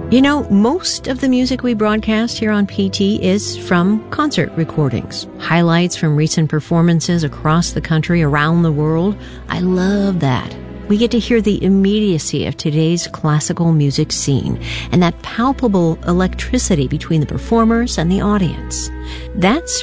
You know, most of the music we broadcast here on PT is from concert recordings, highlights from recent performances across the country, around the world. I love that. We get to hear the immediacy of today's classical music scene and that palpable electricity between the performers and the audience. That's